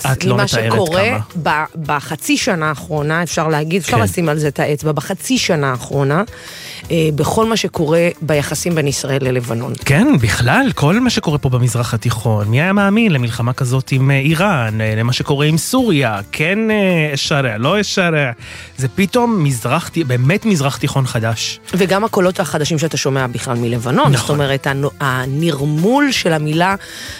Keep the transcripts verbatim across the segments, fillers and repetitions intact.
ממה שקורה בחצי שנה האחרונה, אפשר להגיד, אפשר לשים על זה את האצבע, בחצי שנה האחרונה, בכל מה שקורה ביחסים בין ישראל ללבנון. כן, בכלל, כל מה שקורה פה במזרח התיכון, מי היה מאמין למלחמה כזאת עם איראן, למה שקורה עם סוריה, כן שרע, לא שרע, זה פתאום מזרח, באמת מזרח תיכון חדש. וגם הקולות החדשים שאתה שומע בכלל מלבנון, נכון. זאת אומרת, הנרמול של המילה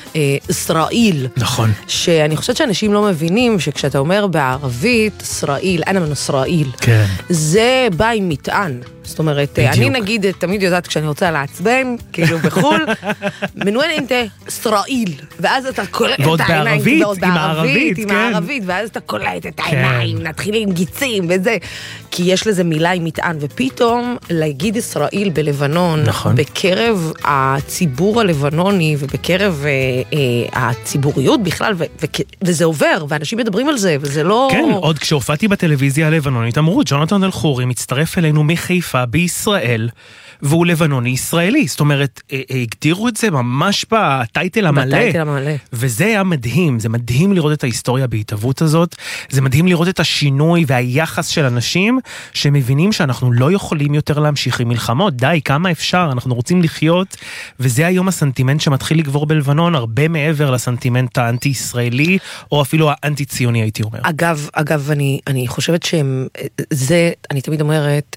ישראל. נכון. שאני חושבת שאנשים לא מבינים שכשאתה אומר בערבית, ישראל, אנה מן ישראל, כן. זה בא עם מטען. זאת אומרת, בדיוק. אני נגיד, תמיד יודעת כשאני רוצה לעצבן, כאילו בחול, מנואל אינטה, ישראל, ואז אתה קולט את העיניים, ועוד בערבית, עם הערבית, עם כן. הערבית, ואז אתה קולט את העיניים, כן. נתחיל עם גיצים וזה, כי יש לזה מילה עם מטען, ופתאום להגיד ישראל בלבנון, נכון. בקרב הציבור הלבנוני, ובקרב אה, אה, הציבוריות בכלל, ו- ו- וזה עובר, ואנשים מדברים על זה, וזה לא... כן, עוד כשהופעתי בטלוויזיה הלבנונית, אמרו, ג'ונתן אלחורי מצטרף אלינו מחיפה בישראל, והוא לבנוני ישראלי, זאת אומרת, הגדירו את זה ממש בטייטל המלא, בטייטל המלא. וזה היה מדהים, זה מדהים לראות את ההיסטוריה בהתהוות הזאת, זה מדהים לראות את השינוי והיחס של אנשים, שמבינים שאנחנו לא יכולים יותר להמשיך עם מלחמות, די, כמה אפשר, אנחנו רוצים לחיות, וזה היום הסנטימנט שמתחיל לגבור בלבנון, הרבה מעבר לסנטימנט האנטי-ישראלי, או אפילו האנטי-ציוני, הייתי אומר. אגב, אגב, אני, אני חושבת שזה, אני תמיד אומרת,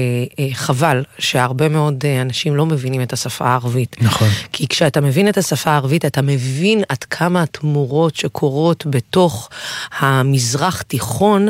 שחבל, שהרבה מאוד אנשים לא מבינים את השפה הערבית. נכון. כי כשאתה מבין את השפה הערבית, אתה מבין עד כמה התמורות שקורות בתוך המזרח תיכון,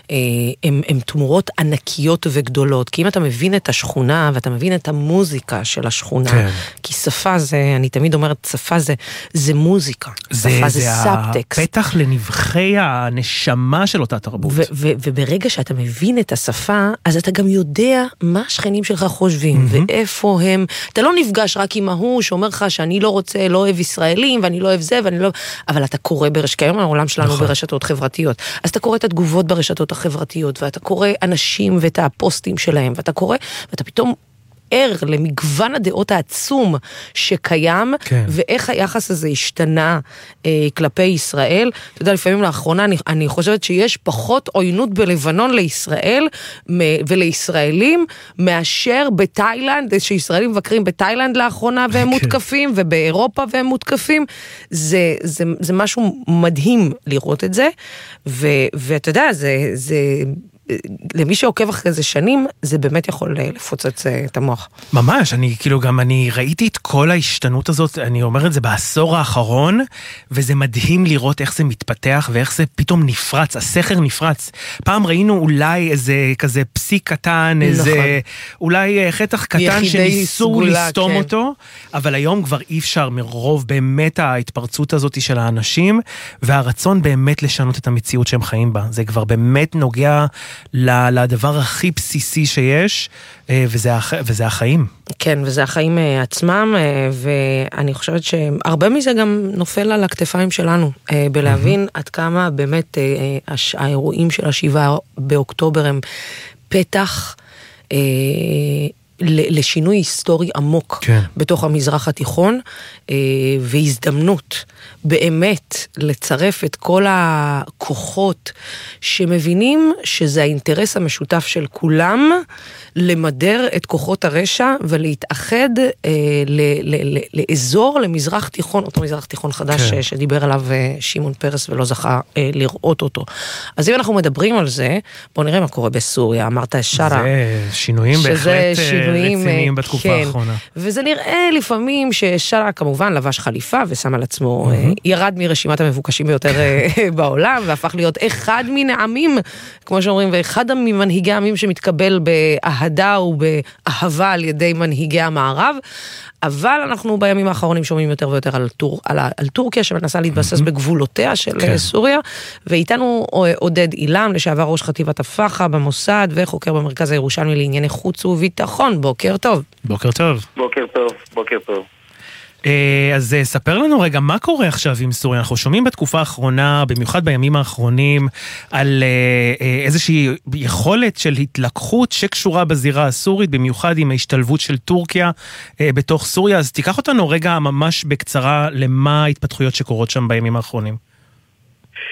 הן תמורות ענקיות וגדולות. כי אם אתה מבין את השכונה, ואתה מבין את המוזיקה של השכונה, כן. כי שפה זה, אני תמיד אומרת, שפה זה, זה מוזיקה. זה, שפה זה, זה סאבטקסט. הפתח לנבחי הנשמה של אותה תרבות. ו- ו- וברגע שאתה מבין את השפה, אז אתה גם יודע מה השכנים שלך חושבים, mm-hmm. ואיפה הם, אתה לא נפגש רק עם ההוא שאומר לך שאני לא רוצה, לא אוהב ישראלים, ואני לא אוהב זה, ואני לא... אבל אתה קורא ברשת, כי היום העולם שלנו נכון. ברשתות חברתיות, אז אתה קורא את התגובות ברשתות החברתיות, ואתה קורא אנשים ואת הפוסטים שלהם, ואתה קורא, ואתה פתאום ער למגוון הדעות העצום שקיים, כן. ואיך היחס הזה השתנה אה, כלפי ישראל. אתה יודע, לפעמים לאחרונה אני, אני חושבת שיש פחות עוינות בלבנון לישראל ולישראלים, מאשר בתאילנד, שישראלים מבקרים בתאילנד לאחרונה והם כן. מותקפים, ובאירופה והם מותקפים. זה, זה, זה משהו מדהים לראות את זה, ו, ואתה יודע, זה... זה למי שעוקב אחרי זה שנים, זה באמת יכול לפוצץ את המוח. ממש, אני כאילו גם, אני ראיתי את כל ההשתנות הזאת, אני אומר את זה בעשור האחרון, וזה מדהים לראות איך זה מתפתח, ואיך זה פתאום נפרץ, הסכר נפרץ. פעם ראינו אולי איזה כזה פסיק קטן, איזה אולי חתך קטן שניסו לסתום כן. אותו, אבל היום כבר אי אפשר מרוב באמת ההתפרצות הזאת של האנשים, והרצון באמת לשנות את המציאות שהם חיים בה. זה כבר באמת נוגע לדבר הכי בסיסי שיש, וזה, וזה החיים. כן, וזה החיים עצמם, ואני חושבת שהרבה מזה גם נופל על הכתפיים שלנו, בלהבין עד כמה באמת האירועים של השבעה באוקטובר הם פתח לשינוי היסטורי עמוק כן. בתוך המזרח התיכון, והזדמנות באמת לצרף את כל הכוחות שמבינים שזה האינטרס המשותף של כולם, למדר את כוחות הרשע ולהתאחד ל- ל- ל- לאזור למזרח תיכון, אותו מזרח תיכון חדש כן. שדיבר עליו שמעון פרס ולא זכה לראות אותו. אז אם אנחנו מדברים על זה, בואו נראה מה קורה בסוריה. אמרת שרה. זה שינויים בהחלט שינויים, רציניים בתקופה כן. האחרונה. וזה נראה לפעמים ששרה כמובן לבש חליפה ושם על עצמו, mm-hmm. ירד מרשימת המבוקשים ביותר בעולם, והפך להיות אחד מן העמים, כמו שאומרים, ואחד ממנהיגי העמים שמתקבל באהדה ובאהבה על ידי מנהיגי המערב, אבל אנחנו בימים האחרונים שומעים יותר ויותר על, טור, על, על טורקיה שמנסה להתבסס mm-hmm. בגבולותיה של כן. סוריה, ואיתנו עודד אילם, לשעבר ראש חטיבת הפחה במוסד, וחוקר במרכז הירושלמי לענייני חוץ וביטחון. בוקר טוב. בוקר טוב. בוקר טוב, בוקר טוב. אז ספר לנו רגע, מה קורה עכשיו עם סוריה? אנחנו שומעים בתקופה האחרונה, במיוחד בימים האחרונים, על איזושהי יכולת של התלקחות שקשורה בזירה הסורית, במיוחד עם ההשתלבות של טורקיה בתוך סוריה. אז תיקח אותנו רגע ממש בקצרה למה ההתפתחויות שקורות שם בימים האחרונים.